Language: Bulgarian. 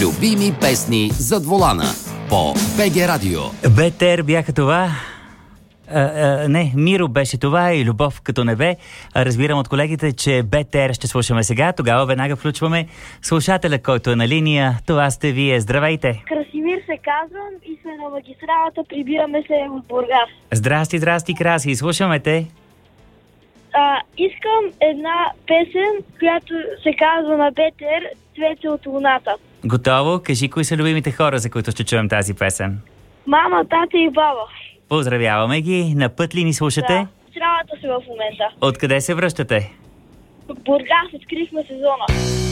Любими песни зад волана по БГ Радио. БТР бяха това. Миро беше това и Любов като небе. Разбирам от колегите, че БТР ще слушаме сега. Тогава веднага включваме слушателя, който е на линия. Това сте вие. Здравейте! Красимир се казвам и сме на магистралата. Прибираме се от Бургас. Здрасти, Краси. Слушаме те. Искам една песен, която се казва на БТР "Цвете от луната". Готово? Кажи, кои са любимите хора, за които ще чуем тази песен? Мама, тата и баба. Поздравяваме ги. На път ли ни слушате? Да, в работа се в момента. Откъде се връщате? В Бургас открихме сезона.